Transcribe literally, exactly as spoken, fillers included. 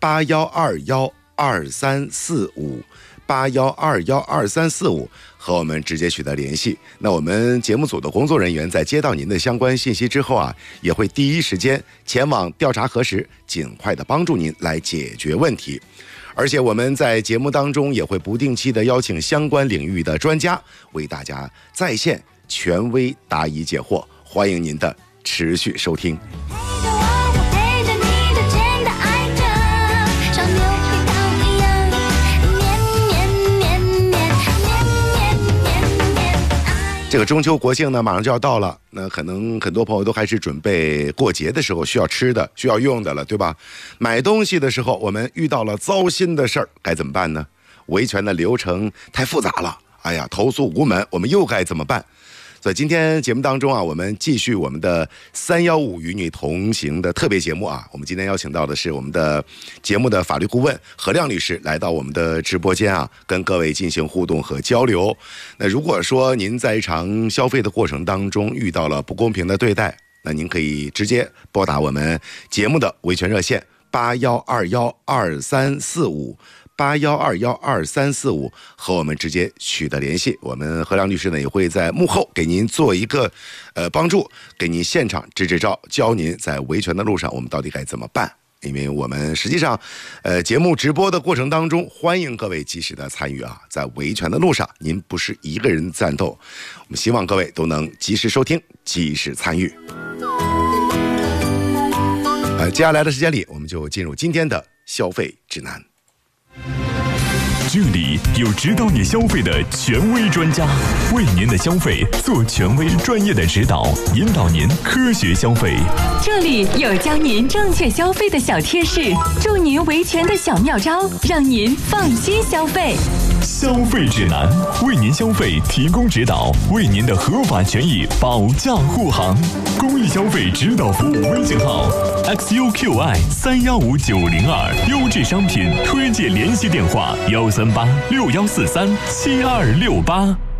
八幺二幺二三四五。八幺二幺二三四五和我们直接取得联系。那我们节目组的工作人员在接到您的相关信息之后啊，也会第一时间前往调查核实，尽快的帮助您来解决问题。而且我们在节目当中也会不定期的邀请相关领域的专家为大家在线权威答疑解惑，欢迎您的持续收听。这个中秋国庆呢马上就要到了，那可能很多朋友都开始准备过节的时候需要吃的需要用的了，对吧？买东西的时候我们遇到了糟心的事儿，该怎么办呢？维权的流程太复杂了，哎呀，投诉无门，我们又该怎么办？所以今天节目当中啊，我们继续我们的三一五与你同行的特别节目啊。我们今天邀请到的是我们的节目的法律顾问何亮律师来到我们的直播间啊，跟各位进行互动和交流。那如果说您在日常消费的过程当中遇到了不公平的对待，那您可以直接拨打我们节目的维权热线八幺二幺二三四五。八幺二幺二三四五和我们直接取得联系，我们何亮律师呢也会在幕后给您做一个呃帮助，给您现场支支招，教您在维权的路上我们到底该怎么办。因为我们实际上呃节目直播的过程当中，欢迎各位及时的参与啊，在维权的路上您不是一个人战斗，我们希望各位都能及时收听，及时参与。呃接下来的时间里，我们就进入今天的消费指南。 这里有指导你消费的权威专家，为您的消费做权威专业的指导，引导您科学消费。 这里有教您正确消费的小贴士，助您维权的小妙招，让您放心消费。 消费指南，为您消费提供指导，为您的合法权益保驾护航。公益消费指导服务微信号 X U Q I 三幺五九零二，优质商品推荐联系电话幺三八六幺四三七二六八。